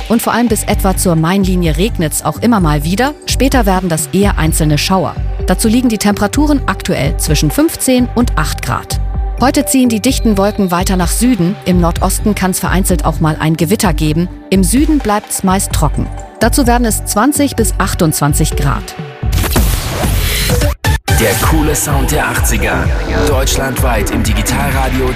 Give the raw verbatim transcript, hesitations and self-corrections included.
und vor allem bis etwa zur Mainlinie regnet es auch immer mal wieder. Später werden das eher einzelne Schauer. Dazu liegen die Temperaturen aktuell zwischen fünfzehn und acht Grad. Heute ziehen die dichten Wolken weiter nach Süden. Im Nordosten kann es vereinzelt auch mal ein Gewitter geben. Im Süden bleibt es meist trocken. Dazu werden es zwanzig bis achtundzwanzig Grad. Der coole Sound der achtziger. Deutschlandweit im Digitalradio